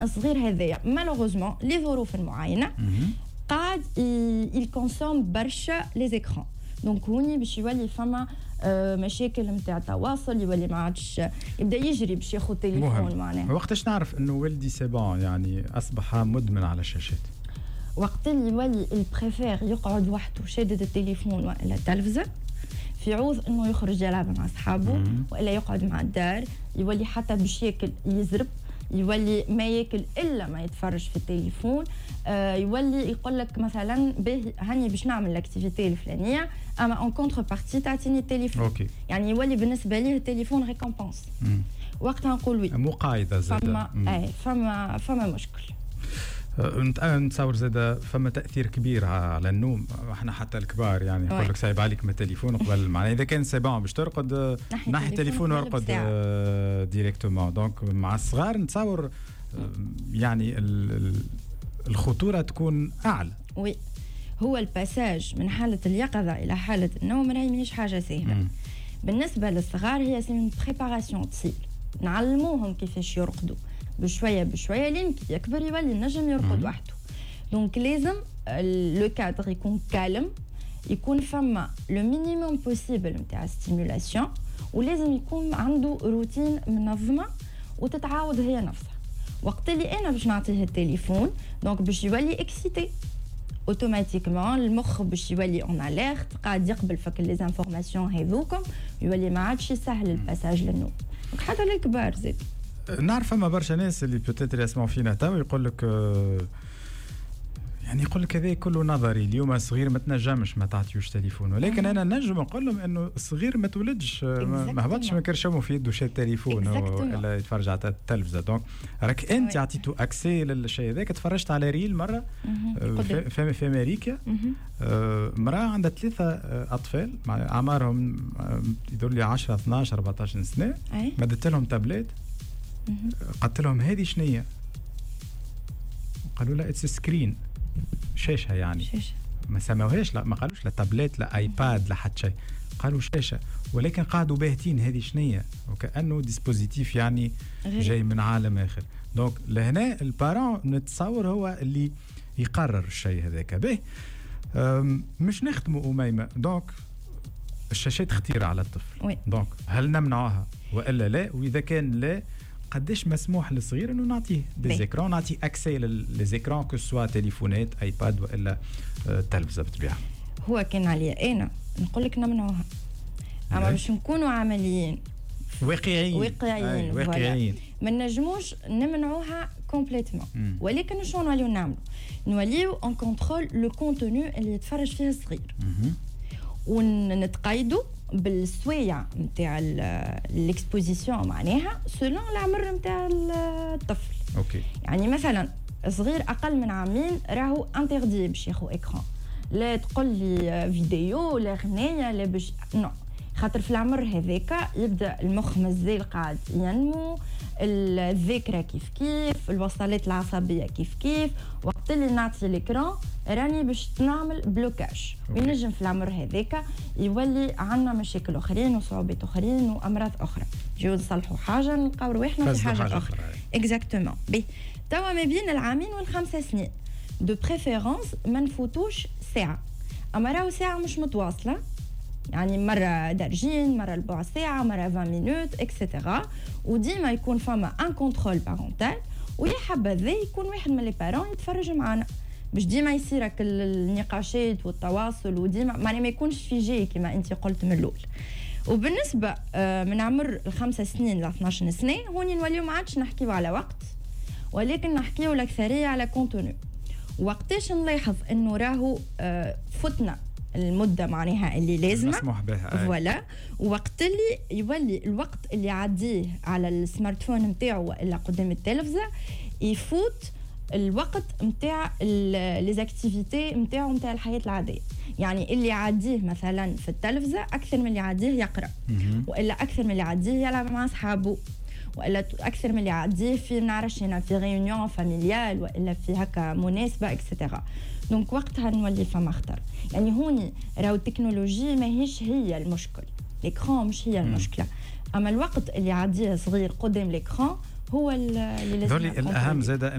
الصغير هذايا مالوغوزمون لظروف معينه قاعد يكونسوم برشا لي زيكران دونك هوني باش يولي فما مشاكل نتاع تواصل يولي ما عادش يبدا يجري باش ياخذ تليفون معناها. وقتاش نعرف انه ولدي سي بون يعني اصبح مدمن على الشاشات؟ وقت اللي يولي البريفير يقعد وحده شادد التليفون ولا التلفزه في عوض انه يخرج يلعب مع اصحابه والا يقعد مع الدار يولي حتى باش ياكل يزرب يولي ما ياكل الا ما يتفرج في التليفون يولي يقول لك مثلا باهي هاني باش نعمل الاكتيفيتي الفلانيه اما اون كونتر بارتي تعطيني التليفون أوكي. يعني يولي بالنسبه ليه التليفون ريكومبونس وقتها نقول وي مقايضه زاده فما مشكل. نتصور زاده فما تاثير كبير على النوم احنا حتى الكبار يعني يقول لك سايب عليك من التليفون قبل معناها اذا كان سيبان باش ترقد نحي التليفون وارقد ديريكتومون دونك مع الصغار نتصور يعني الخطوره تكون اعلى. وي هو الباساج من حاله اليقظه الى حاله النوم راهي ماهيش حاجه سهله. بالنسبه للصغار هي سي اون بريباراسيون تصير نعلموهم كيفاش يرقدوا بشويه بشويه لين كي يكبر يولي النجم يرقد وحده. دونك لازم لو كادر يكون كالم يكون فما لو مينيموم بوسيبل نتاع ستيمولاسيون ولازم يكون عنده روتين منظمه وتتعاود هي نفسها. وقت اللي انا باش نعطيه التليفون دونك باش يولي اكسيتي اوتوماتيكمون المخ باش يولي اون اليرت قاعد يقبل فك لي زانفورماسيون هذوكم يولي ما عادش يسهل الباساج للنوم. حتى للكبار زيد نعرف فما برشا ناس اللي بوتيتر يسمعوا فينا تو يقول لك يعني يقول لك هذا كله نظري اليوم صغير ما تنجمش ما تعطيوش تليفون ولكن انا نجم نقول لهم انه الصغير ما تولدش ما هبطش ما كرشمه في يده شي تليفون ولا يتفرج على التلفزه دونك راك انت عطيته اكسي للشيء هذاك. تفرجت على ريل مره في امريكا مراه عندها 3 اطفال اعمارهم يدور لي 10 12 14 سنه مدت لهم تابلت قلت لهم هذه شنية قالوا لا اتس سكرين شاشة يعني شاشة. ما سموهاش لا ما قالوش لا تابلت لا ايباد لا حتى شيء قالوا شاشة ولكن قاعدوا باهتين هذه شنية وكأنه ديسبوزيتيف يعني جاي من عالم آخر. دونك لهنا البارون نتصور هو اللي يقرر الشيء هذاك به مش نختموا أميمة. دونك الشاشات خطيرة على الطفل دونك هل نمنعها وإلا لا وإذا كان لا قداش مسموح للصغير انه نعطيه ديزيكران نعطيه اكسي للزيكران كو سوا تليفونات ايباد والا تلفزه بالطبيعه. هو كان عليا انا نقول لك نمنعوها اما باش نكونوا عمليين واقعيين ما نجموش نمنعوها كومبليتمون ولكن شنو نوليو نعملوا نوليو اون كونترول لو كونتوني اللي يتفرج فيه الصغير ونتقايدوا بالسوايع نتاع الاكسبوزيسيون معناها سولون العمر نتاع الطفل. اوكي يعني مثلا صغير اقل من عامين راهو انتردي باش ياخذ اكران لا تقول لي فيديو لا غنايه لا باش نو خاطر في العمر هذاك يبدا المخ مازال قاعد ينمو الذاكره كيف الوصلات العصبيه كيف وقت اللي نعطي الاكران راني باش نعمل بلوكاج وينجم في العمر هذاك يولي عندنا مشاكل اخرين وصعوبات اخرين وامراض اخرى نجيو نصلحوا حاجه نلقاو رواحنا في حاجه اخرى. اكزاكتومون بي توا ما بين العامين والخمس سنين دو بريفيرونس ما نفوتوش ساعه اما راهو ساعه مش متواصله يعني مرة دارجين مرة ربع ساعة مرة 20 مينوت اكسيتيرا وديما يكون فما ان كونترول بارونتال ويا حبذا يكون واحد من لي بارون يتفرج معنا باش ديما يصيرك النقاشات والتواصل وديما معناها ما يكونش فيجي كما انت قلت من الاول. وبالنسبة من عمر 5 سنين ل 12 سنة هوني نوليو ما عادش نحكيو على وقت ولكن نحكيو الأكثرية على كونتوني. وقتاش نلاحظ انه راهو فتنا المده معناها اللي لازمه مسموح بها فوالا وقت اللي يولي الوقت اللي يعديه على السمارت فون نتاعو والا قدام التلفزه يفوت الوقت نتاع لي زاكتيفيتي نتاعو نتاع الحياه العاديه. يعني اللي يعديه مثلا في التلفزه اكثر من اللي يعديه يقرا والا اكثر من اللي يعديه يلعب مع اصحابه والا اكثر من اللي يعديه في نعرفش هنا في ريونيون فاميليال والا في هكا مناسبه اكسترا. دونك وقتها نولي فما خطر. يعني هوني راهو التكنولوجيا ماهيش هي المشكل، ليكران مش هي المشكله، اما الوقت اللي يعديه صغير قدام ليكران هو اللي لازم الاهم زاد